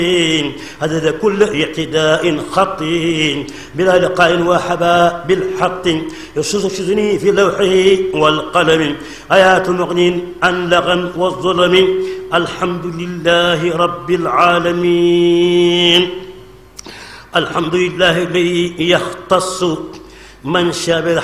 هذا كل اعتداء خطي بلا لقاء وحبا بالحق يشذني في لوحه والقلم آيات مغن عن لغم والظلم الحمد لله رب العالمين. الحمد لله الذي يختص من شاء